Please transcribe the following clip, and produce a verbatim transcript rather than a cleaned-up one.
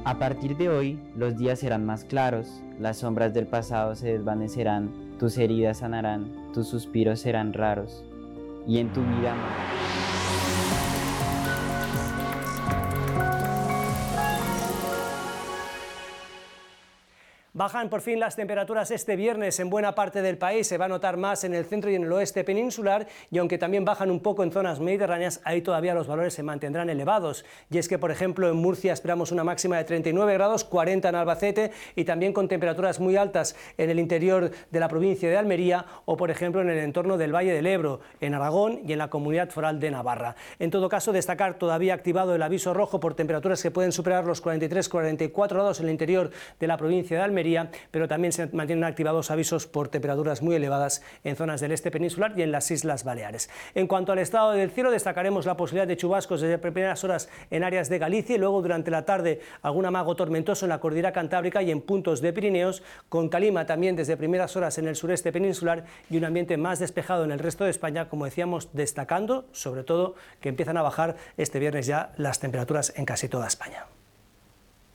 A partir de hoy, los días serán más claros, las sombras del pasado se desvanecerán, tus heridas sanarán, tus suspiros serán raros, y en tu vida bajan por fin las temperaturas este viernes en buena parte del país, se va a notar más en el centro y en el oeste peninsular, y aunque también bajan un poco en zonas mediterráneas, ahí todavía los valores se mantendrán elevados. Y es que, por ejemplo, en Murcia esperamos una máxima de treinta y nueve grados, cuarenta en Albacete, y también con temperaturas muy altas en el interior de la provincia de Almería, o por ejemplo en el entorno del Valle del Ebro, en Aragón y en la Comunidad Foral de Navarra. En todo caso, destacar todavía activado el aviso rojo por temperaturas que pueden superar los cuarenta y tres cuarenta y cuatro grados en el interior de la provincia de Almería, pero también se mantienen activados avisos por temperaturas muy elevadas en zonas del este peninsular y en las Islas Baleares. En cuanto al estado del cielo, destacaremos la posibilidad de chubascos desde primeras horas en áreas de Galicia y luego durante la tarde algún amago tormentoso en la cordillera cantábrica y en puntos de Pirineos, con calima también desde primeras horas en el sureste peninsular y un ambiente más despejado en el resto de España, como decíamos, destacando sobre todo que empiezan a bajar este viernes ya las temperaturas en casi toda España.